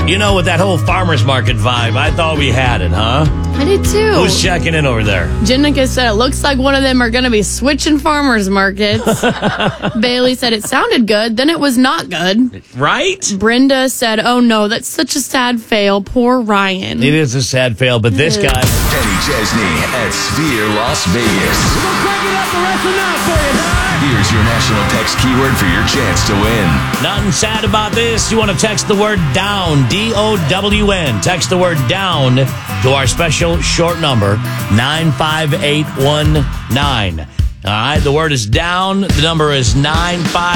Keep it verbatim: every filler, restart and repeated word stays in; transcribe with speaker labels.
Speaker 1: You know, with that whole farmer's market vibe, I thought we had it, huh?
Speaker 2: I did too.
Speaker 1: Who's checking in over there?
Speaker 2: Jenica said it looks like one of them are going to be switching farmers markets. Bailey said it sounded good, then it was not good.
Speaker 1: Right?
Speaker 2: Brenda said, oh no, that's such a sad fail. Poor Ryan.
Speaker 1: It is a sad fail, but this guy...
Speaker 3: Kenny Chesney at Sphere Las Vegas.
Speaker 4: We'll crank it up the rest of the night for you, Ty.
Speaker 3: Here's your national text keyword for your chance to win.
Speaker 1: Nothing sad about this. You want to text the word down, D O W N. Text the word down to our special short number, nine five eight one nine. All right, the word is down. The number is nine five